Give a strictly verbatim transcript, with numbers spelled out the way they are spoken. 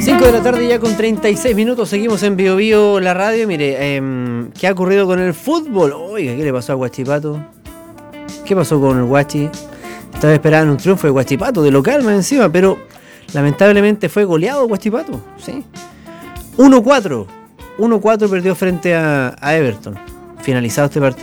cinco de la tarde ya con treinta y seis minutos, seguimos en Bio Bio la radio. Mire, eh, ¿qué ha ocurrido con el fútbol? Oiga, ¿qué le pasó a Huachipato? ¿Qué pasó con el Huachi? Estaba esperando un triunfo de Huachipato, de local más encima, pero lamentablemente fue goleado Huachipato, ¿sí? uno cuatro, uno cuatro perdió frente a, a Everton. Finalizado este partido.